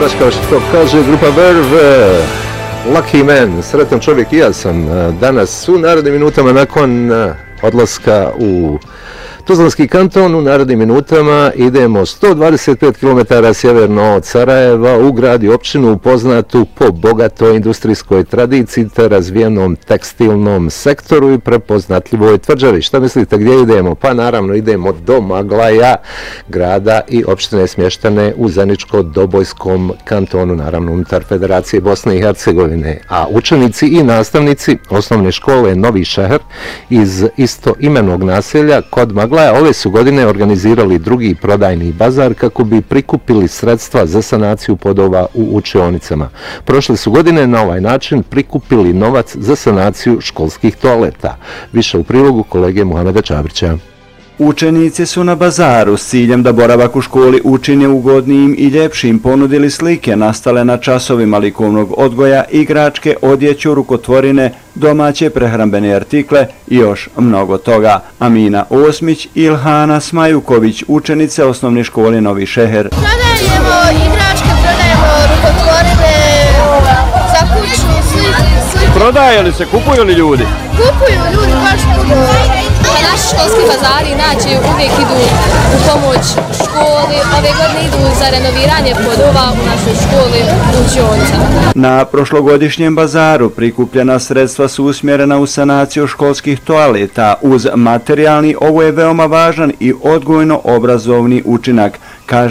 baš kao što to kaže grupa Verve, Lucky Man, sretan čovjek i ja sam danas u narednim minutama nakon odlaska u Tuzlanski kanton. U narednim minutama idemo 125 km sjeverno od Sarajeva u grad i općinu poznatu po bogatoj industrijskoj tradiciji te razvijenom tekstilnom sektoru i prepoznatljivoj tvrđavi. Šta mislite gdje idemo? Pa naravno idemo do Maglaja, grada i opštine smještane u Zeničko-Dobojskom kantonu, naravno unutar Federacije Bosne i Hercegovine. A učenici i nastavnici osnovne škole Novi Šeher iz istoimenog naselja kod Maglaja ove su godine organizirali drugi prodajni bazar kako bi prikupili sredstva za sanaciju podova u učionicama. Prošle su godine na ovaj način prikupili novac za sanaciju školskih toaleta. Više u prilogu kolege Muhameda Čabrića. Učenici su na bazaru s ciljem da boravak u školi učine ugodnijim i ljepšim ponudili slike nastale na časovima likovnog odgoja, igračke, odjeću, rukotvorine, domaće prehrambene artikle i još mnogo toga. Amina Osmić i Ilhana Smajuković, učenice osnovne škole Novi Šeher. Prodajemo igračke, prodajemo rukotvorine, za kuću, slike. Prodaje li se, kupuju li ljudi? Kupuju ljudi baš puno. Naši školski bazari uvijek idu u pomoć školi, ove godine idu za renoviranje podova u našoj školi učionica. Na prošlogodišnjem bazaru prikupljena sredstva su usmjerena u sanaciju školskih toaleta. Uz materijalni ovo je veoma važan i odgojno-obrazovni učinak, kaže